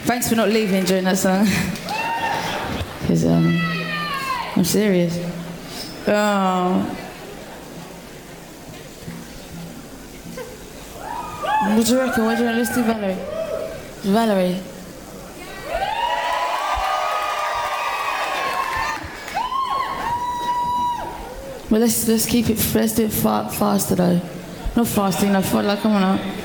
Thanks for not leaving during that song. Because I'm serious. Oh. What do you reckon? What do you reckon? Let's do Valerie. Valerie. Well, let's keep it. Let's do it faster though. Not faster, like come on now.